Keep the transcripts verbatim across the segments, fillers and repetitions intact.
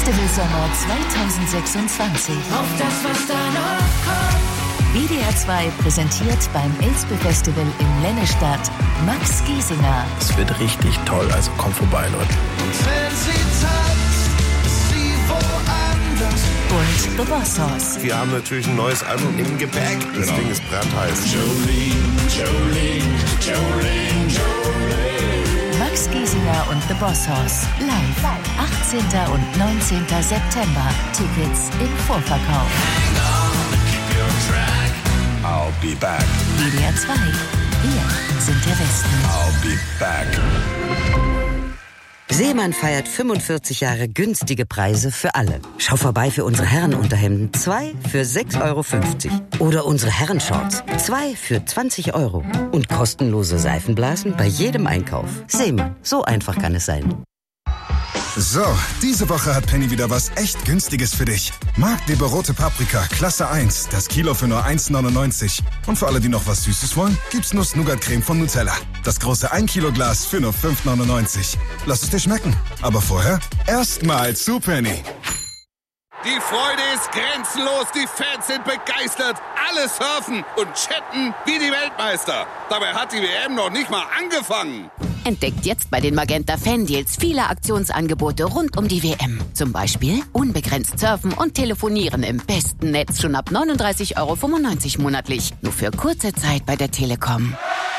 Festival Sommer zwanzig sechsundzwanzig. Auf das, was da noch kommt. W D R zwei präsentiert beim Elspe Festival in Lennestadt Max Giesinger. Es wird richtig toll, also kommt vorbei, Leute. Und wenn sie tanzt, ist sie woanders. Und The Boss Hoss. Wir haben natürlich ein neues Album im Gepäck. Das genau. Ding ist brandheiß. Jolene, Jolene, Jolene, Jolene. Max Giesinger und The Boss Hoss. Live. achtzehnten und neunzehnten September. Tickets im Vorverkauf. Hang on, keep your track. I'll be back. W D R zwei. Wir sind der Westen. I'll be back. Seemann feiert fünfundvierzig Jahre günstige Preise für alle. Schau vorbei für unsere Herrenunterhemden. Zwei für sechs Euro fünfzig. Oder unsere Herrenshorts. Zwei für zwanzig Euro. Und kostenlose Seifenblasen bei jedem Einkauf. Seemann, so einfach kann es sein. So, diese Woche hat Penny wieder was echt Günstiges für dich. Marktleber rote Paprika, Klasse eins, das Kilo für nur eins neunundneunzig. Und für alle, die noch was Süßes wollen, gibt's Nuss-Nougat-Creme von Nutella. Das große ein Kilo Glas für nur fünf neunundneunzig. Lass es dir schmecken. Aber vorher erstmal zu Penny. Die Freude ist grenzenlos, die Fans sind begeistert, alle surfen und chatten wie die Weltmeister. Dabei hat die W M noch nicht mal angefangen. Entdeckt jetzt bei den Magenta Fan-Deals viele Aktionsangebote rund um die W M. Zum Beispiel unbegrenzt surfen und telefonieren im besten Netz schon ab neununddreißig Euro fünfundneunzig monatlich. Nur für kurze Zeit bei der Telekom.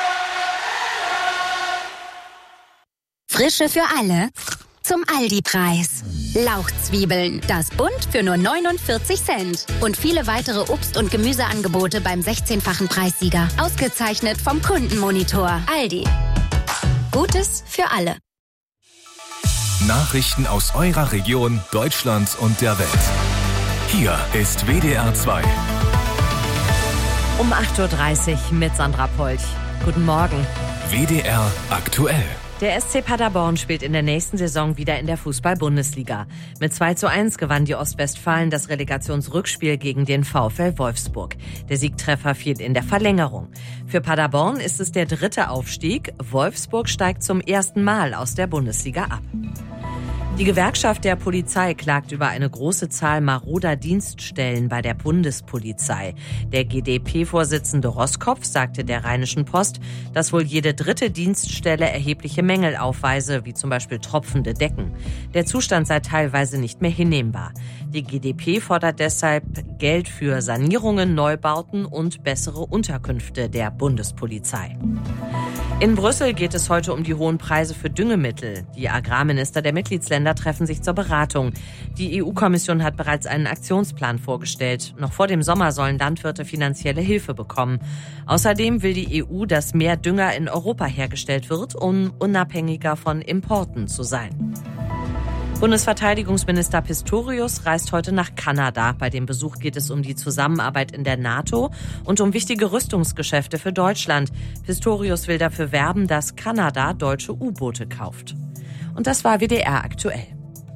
Frische für alle zum Aldi-Preis. Lauchzwiebeln, das Bund für nur neunundvierzig Cent. Und viele weitere Obst- und Gemüseangebote beim sechzehnfachen Preissieger. Ausgezeichnet vom Kundenmonitor. Aldi. Gutes für alle. Nachrichten aus eurer Region, Deutschland und der Welt. Hier ist W D R zwei. Um acht Uhr dreißig mit Sandra Polch. Guten Morgen. W D R aktuell. Der S C Paderborn spielt in der nächsten Saison wieder in der Fußball-Bundesliga. Mit zwei zu eins gewann die Ostwestfalen das Relegationsrückspiel gegen den VfL Wolfsburg. Der Siegtreffer fiel in der Verlängerung. Für Paderborn ist es der dritte Aufstieg. Wolfsburg steigt zum ersten Mal aus der Bundesliga ab. Die Gewerkschaft der Polizei klagt über eine große Zahl maroder Dienststellen bei der Bundespolizei. Der G D P-Vorsitzende Roskopf sagte der Rheinischen Post, dass wohl jede dritte Dienststelle erhebliche Mängel aufweise, wie zum Beispiel tropfende Decken. Der Zustand sei teilweise nicht mehr hinnehmbar. Die G D P fordert deshalb Geld für Sanierungen, Neubauten und bessere Unterkünfte der Bundespolizei. In Brüssel geht es heute um die hohen Preise für Düngemittel. Die Agrarminister der Mitgliedsländer treffen sich zur Beratung. Die E U-Kommission hat bereits einen Aktionsplan vorgestellt. Noch vor dem Sommer sollen Landwirte finanzielle Hilfe bekommen. Außerdem will die E U, dass mehr Dünger in Europa hergestellt wird, um unabhängiger von Importen zu sein. Bundesverteidigungsminister Pistorius reist heute nach Kanada. Bei dem Besuch geht es um die Zusammenarbeit in der NATO und um wichtige Rüstungsgeschäfte für Deutschland. Pistorius will dafür werben, dass Kanada deutsche U-Boote kauft. Und das war W D R aktuell.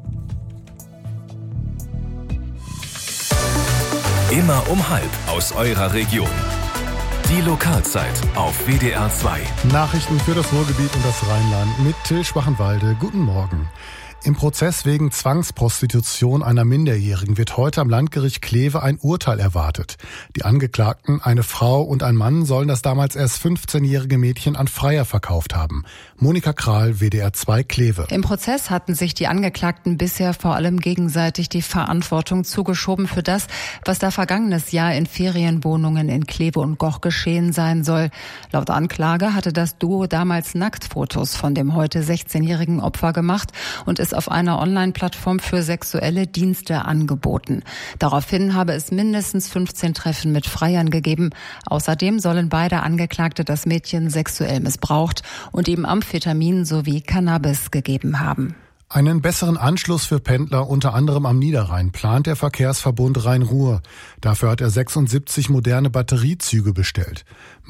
Immer um halb aus eurer Region. Die Lokalzeit auf W D R zwei. Nachrichten für das Ruhrgebiet und das Rheinland mit Till Schwachenwalde. Guten Morgen. Im Prozess wegen Zwangsprostitution einer Minderjährigen wird heute am Landgericht Kleve ein Urteil erwartet. Die Angeklagten, eine Frau und ein Mann, sollen das damals erst fünfzehnjährige Mädchen an Freier verkauft haben. Monika Kral, W D R zwei Kleve. Im Prozess hatten sich die Angeklagten bisher vor allem gegenseitig die Verantwortung zugeschoben für das, was da vergangenes Jahr in Ferienwohnungen in Kleve und Goch geschehen sein soll. Laut Anklage hatte das Duo damals Nacktfotos von dem heute sechzehnjährigen Opfer gemacht und es auf einer Online-Plattform für sexuelle Dienste angeboten. Daraufhin habe es mindestens fünfzehn Treffen mit Freiern gegeben. Außerdem sollen beide Angeklagte das Mädchen sexuell missbraucht und ihm Amphetamin sowie Cannabis gegeben haben. Einen besseren Anschluss für Pendler unter anderem am Niederrhein plant der Verkehrsverbund Rhein-Ruhr. Dafür hat er sechsundsiebzig moderne Batteriezüge bestellt.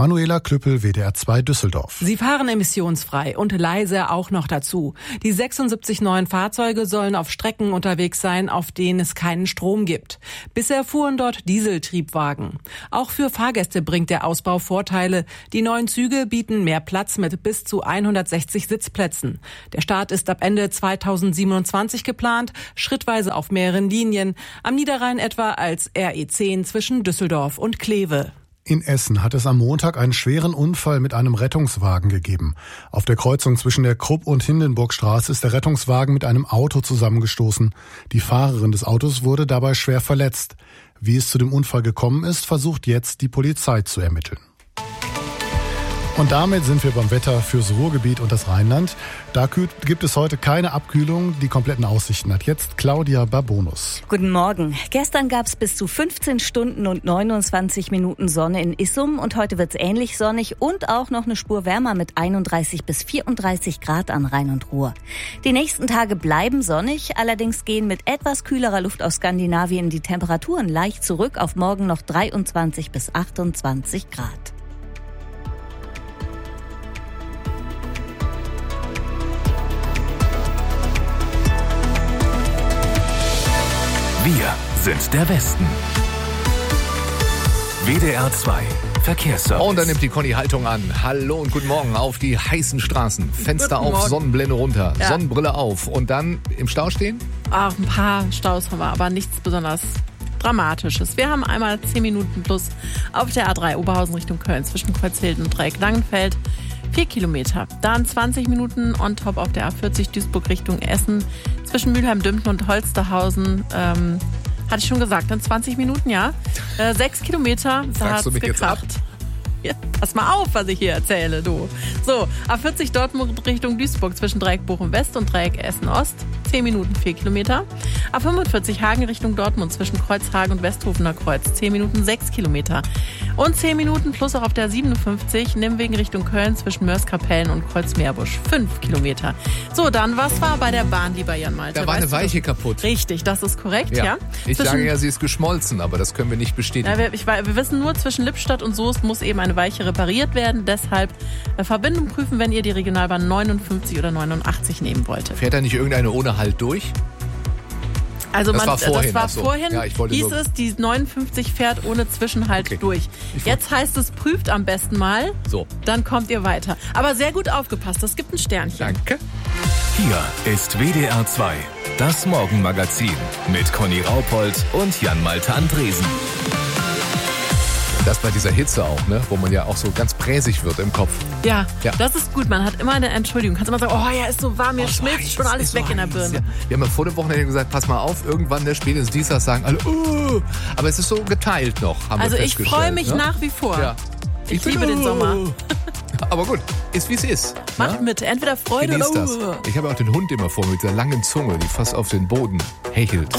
Manuela Klüppel, W D R zwei Düsseldorf. Sie fahren emissionsfrei und leise auch noch dazu. Die sechsundsiebzig neuen Fahrzeuge sollen auf Strecken unterwegs sein, auf denen es keinen Strom gibt. Bisher fuhren dort Dieseltriebwagen. Auch für Fahrgäste bringt der Ausbau Vorteile. Die neuen Züge bieten mehr Platz mit bis zu hundertsechzig Sitzplätzen. Der Start ist ab Ende zweitausendsiebenundzwanzig geplant, schrittweise auf mehreren Linien. Am Niederrhein etwa als R E zehn zwischen Düsseldorf und Kleve. In Essen hat es am Montag einen schweren Unfall mit einem Rettungswagen gegeben. Auf der Kreuzung zwischen der Krupp- und Hindenburgstraße ist der Rettungswagen mit einem Auto zusammengestoßen. Die Fahrerin des Autos wurde dabei schwer verletzt. Wie es zu dem Unfall gekommen ist, versucht jetzt die Polizei zu ermitteln. Und damit sind wir beim Wetter fürs Ruhrgebiet und das Rheinland. Da gibt es heute keine Abkühlung. Die kompletten Aussichten hat jetzt Claudia Babonus. Guten Morgen. Gestern gab es bis zu fünfzehn Stunden und neunundzwanzig Minuten Sonne in Issum. Und heute wird es ähnlich sonnig und auch noch eine Spur wärmer mit einunddreißig bis vierunddreißig Grad an Rhein und Ruhr. Die nächsten Tage bleiben sonnig. Allerdings gehen mit etwas kühlerer Luft aus Skandinavien die Temperaturen leicht zurück auf morgen noch dreiundzwanzig bis achtundzwanzig Grad. Wir sind der Westen. W D R zwei Verkehrsservice. Und dann nimmt die Conny Haltung an. Hallo und guten Morgen auf die heißen Straßen. Fenster Guten auf, Morgen. Sonnenblende runter, Ja. Sonnenbrille auf und dann im Stau stehen? Ach, ein paar Staus haben wir, aber nichts besonders Dramatisches. Wir haben einmal zehn Minuten plus auf der A drei Oberhausen Richtung Köln zwischen Kreuzhilden und Dreieck-Langenfeld. Vier Kilometer. Dann zwanzig Minuten on top auf der A vierzig Duisburg Richtung Essen. Zwischen Mülheim-Dümpen und Holsterhausen. Ähm, hatte ich schon gesagt, dann zwanzig Minuten, ja. Äh, sechs Kilometer, da Fragst hat's du mich jetzt ab? geklappt. Ja, pass mal auf, was ich hier erzähle, du. So, A vierzig Dortmund Richtung Duisburg zwischen Dreieck Bochum West und Dreieck Essen Ost. zehn Minuten, vier Kilometer. A fünfundvierzig Hagen Richtung Dortmund zwischen Kreuzhagen und Westhofener Kreuz. zehn Minuten, sechs Kilometer. Und zehn Minuten plus auch auf der siebenundfünfzig Nimmwegen Richtung Köln zwischen Mörs-Kapellen und Kreuzmeerbusch. fünf Kilometer. So, dann, was war bei der Bahn, lieber Jan Malte? Da war Weißt eine du Weiche das? kaputt. Richtig, das ist korrekt, ja. Ja. Ich Zwischen- sage ja, sie ist geschmolzen, aber das können wir nicht bestätigen. Ja, wir, ich, wir wissen nur, zwischen Lippstadt und Soest muss eben eine Weiche repariert werden. Deshalb äh, Verbindung prüfen, wenn ihr die Regionalbahn neunundfünfzig oder neunundachtzig nehmen wolltet. Fährt da nicht irgendeine ohne Halt durch? Also Das man, war vorhin, das war ach so. vorhin Ja, ich wollte hieß nur- es, die neunundfünfzig fährt ohne Zwischenhalt Okay. durch. Ich Jetzt heißt es, prüft am besten mal, So. dann kommt ihr weiter. Aber sehr gut aufgepasst, das gibt ein Sternchen. Danke. Hier ist W D R zwei, das Morgenmagazin mit Conny Raupold und Jan Malte Andresen. Das bei dieser Hitze auch, ne? Wo man ja auch so ganz präsig wird im Kopf. Ja, Ja. das ist gut. Man hat immer eine Entschuldigung. Kannst immer sagen, oh ja, ist so warm, mir Oh, so schmilzt heiß, schon alles ist so weg in der heiß, Birne. Ja. Wir haben ja vor dem Wochenende gesagt, pass mal auf, irgendwann der spätestens Dienstag sagen alle, uh, aber es ist so geteilt noch, haben Also wir ich festgestellt. freue mich ne? nach wie vor. Ja. Ich bin, liebe den uh. Sommer. Aber gut, ist wie es ist. Macht ne? mit, entweder Freude Genießt oder das. uh. Ich habe auch den Hund immer vor mit dieser langen Zunge, die fast auf den Boden hechelt.